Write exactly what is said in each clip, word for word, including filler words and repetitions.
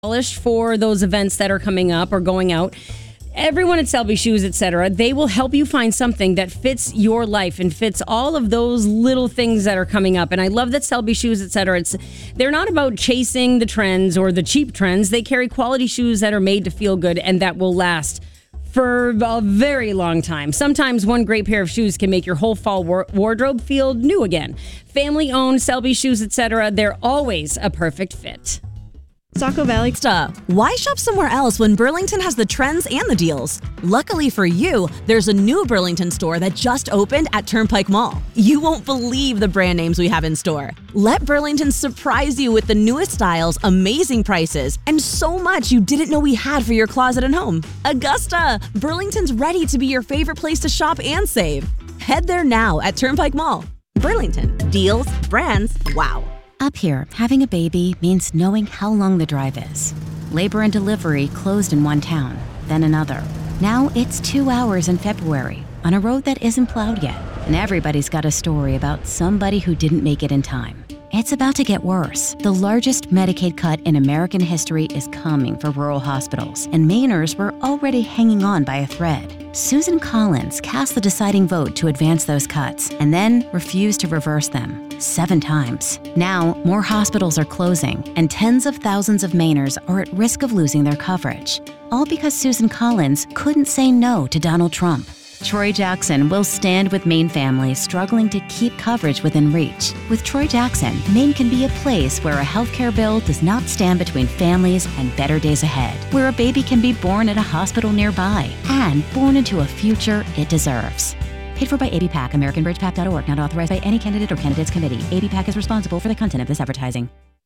polished for those events that are coming up or going out. Everyone at Selby Shoes, et cetera, they will help you find something that fits your life and fits all of those little things that are coming up. And I love that Selby Shoes, et cetera, it's, they're not about chasing the trends or the cheap trends. They carry quality shoes that are made to feel good and that will last for a very long time. Sometimes one great pair of shoes can make your whole fall war- wardrobe feel new again. Family-owned Selby Shoes, et cetera, they're always a perfect fit. Saco Valley. Stop. Why shop somewhere else when Burlington has the trends and the deals? Luckily for you, there's a new Burlington store that just opened at Turnpike Mall. You won't believe the brand names we have in store. Let Burlington surprise you with the newest styles, amazing prices, and so much you didn't know we had for your closet and home. Augusta, Burlington's ready to be your favorite place to shop and save. Head there now at Turnpike Mall. Burlington. Deals, brands, wow. Up here, having a baby means knowing how long the drive is. Labor and delivery closed in one town, then another. Now it's two hours in February on a road that isn't plowed yet. And everybody's got a story about somebody who didn't make it in time. It's about to get worse. The largest Medicaid cut in American history is coming for rural hospitals, and Mainers were already hanging on by a thread. Susan Collins cast the deciding vote to advance those cuts, and then refused to reverse them, seven times. Now, more hospitals are closing, and tens of thousands of Mainers are at risk of losing their coverage, all because Susan Collins couldn't say no to Donald Trump. Troy Jackson will stand with Maine families struggling to keep coverage within reach. With Troy Jackson, Maine can be a place where a healthcare bill does not stand between families and better days ahead, where a baby can be born at a hospital nearby and born into a future it deserves. Paid for by A B PAC, American Bridge Pac dot org, not authorized by any candidate or candidates committee. A B PAC is responsible for the content of this advertising.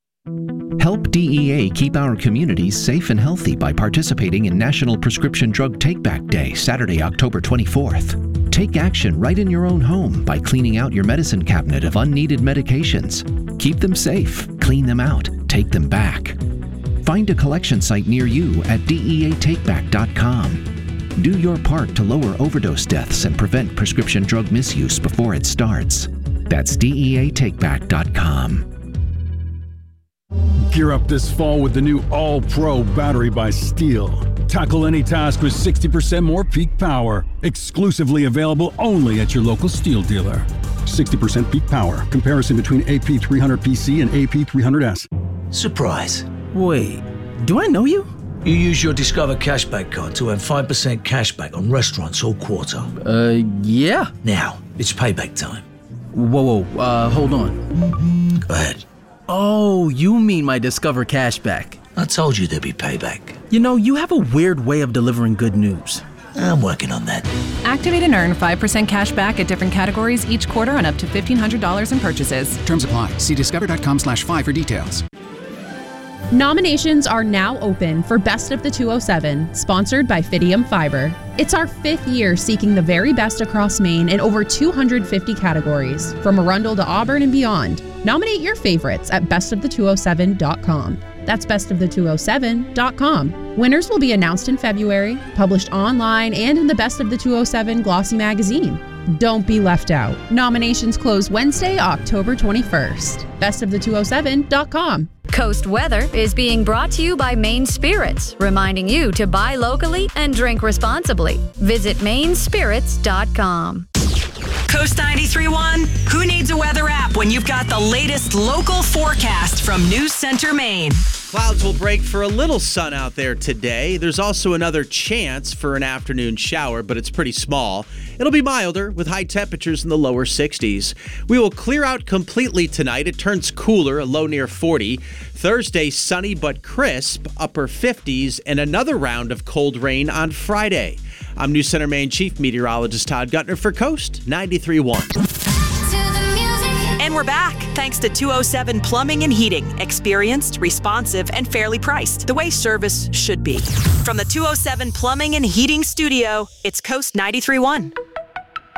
Help D E A keep our communities safe and healthy by participating in National Prescription Drug Take-Back Day, Saturday, October twenty-fourth. Take action right in your own home by cleaning out your medicine cabinet of unneeded medications. Keep them safe, clean them out, take them back. Find a collection site near you at D E A take back dot com. Do your part to lower overdose deaths and prevent prescription drug misuse before it starts. That's D E A take back dot com. Gear up this fall with the new All-Pro battery by Steel. Tackle any task with sixty percent more peak power. Exclusively available only at your local Steel dealer. sixty percent peak power. Comparison between A P three hundred P C and A P three hundred S. Surprise. Wait, do I know you? You use your Discover Cashback card to earn five percent cashback on restaurants all quarter. Uh, yeah. Now, it's payback time. Whoa, whoa, uh, hold on. Go ahead. Oh, you mean my Discover Cashback. I told you there'd be payback. You know, you have a weird way of delivering good news. I'm working on that. Activate and earn five percent cash back at different categories each quarter on up to fifteen hundred dollars in purchases. Terms apply. See discover.com slash five for details. Nominations are now open for Best of the two oh seven, sponsored by Fidium Fiber. It's our fifth year seeking the very best across Maine in over two hundred fifty categories, from Arundel to Auburn and beyond. Nominate your favorites at best of the two oh seven dot com. That's best of the two oh seven dot com. Winners will be announced in February, published online and in the Best of the two oh seven Glossy magazine. Don't be left out. Nominations close Wednesday, October twenty-first. best of the two oh seven dot com. Coast Weather is being brought to you by Maine Spirits, reminding you to buy locally and drink responsibly. Visit maine spirits dot com. Coast ninety-three point one, who needs a weather app when you've got the latest local forecast from News Center, Maine? Clouds will break for a little sun out there today. There's also another chance for an afternoon shower, but it's pretty small. It'll be milder with high temperatures in the lower sixties. We will clear out completely tonight. It turns cooler, a low near forty. Thursday, sunny but crisp, upper fifties, and another round of cold rain on Friday. I'm News Center Maine Chief Meteorologist Todd Gutner for Coast ninety-three point one. And we're back, thanks to two oh seven Plumbing and Heating. Experienced, responsive, and fairly priced, the way service should be. From the two oh seven Plumbing and Heating Studio, it's Coast ninety-three point one.